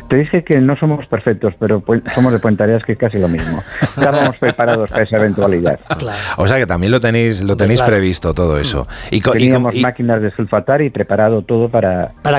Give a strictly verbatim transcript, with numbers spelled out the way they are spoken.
Te dije que no somos perfectos, pero pues, somos de Puente Areas, que es casi lo mismo. Estábamos preparados para esa eventualidad. Claro. O sea que también lo tenéis, lo tenéis Claro. previsto todo eso. Y, co- y, Teníamos y, máquinas de sulfatar y preparado todo para... Para